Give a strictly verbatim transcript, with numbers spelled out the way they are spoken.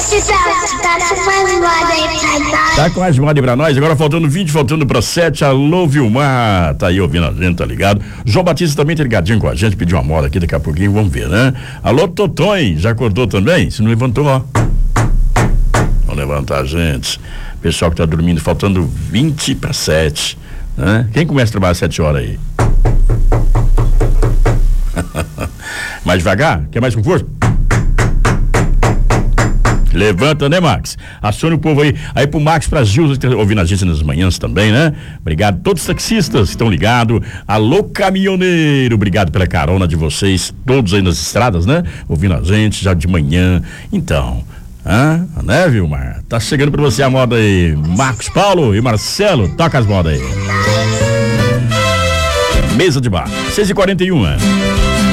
Tá com mais moda aí pra nós. Tá com mais moda aí pra nós. Agora faltando vinte, faltando pra sete. Alô, Vilmar. Tá aí ouvindo a gente, tá ligado? João Batista também tá ligadinho com a gente. Pediu uma moda aqui daqui a pouquinho. Vamos ver, né? Alô, Totonho. Já acordou também? Se não levantou, ó. Vamos levantar, gente. Pessoal que tá dormindo, faltando vinte para sete. Né? Quem começa a trabalhar às sete horas aí? Mais devagar? Quer mais com força? Levanta, né, Max? Acione o povo aí. Aí pro Max, pra Gilza, que tá ouvindo a gente nas manhãs também, né? Obrigado. Todos os taxistas que estão ligados. Alô, caminhoneiro. Obrigado pela carona de vocês, todos aí nas estradas, né? Ouvindo a gente já de manhã. Então, ah, né, Vilmar? Tá chegando pra você a moda aí. Marcos Paulo e Marcelo, toca as modas aí. Mesa de bar, seis e quarenta e um.